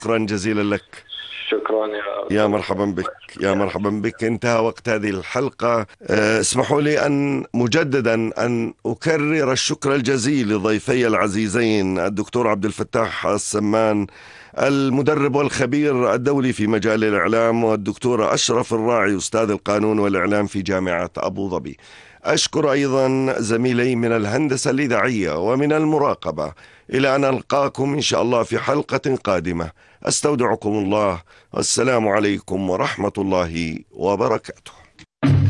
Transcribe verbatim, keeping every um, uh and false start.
شكرا جزيلا لك. شكرا يا يا أستاذ مرحبا محمد. بك، يا مرحبا بك. انتهى وقت هذه الحلقة. آه، اسمحوا لي أن مجددا أن أكرر الشكر الجزيل لضيفي العزيزين الدكتور عبد الفتاح السمان، المدرب والخبير الدولي في مجال الإعلام، والدكتورة أشرف الراعي أستاذ القانون والإعلام في جامعة أبو ظبي. أشكر أيضا زميلي من الهندسة الإذاعية ومن المراقبة. إلى أن ألقاكم إن شاء الله في حلقة قادمة، أستودعكم الله، والسلام عليكم ورحمة الله وبركاته.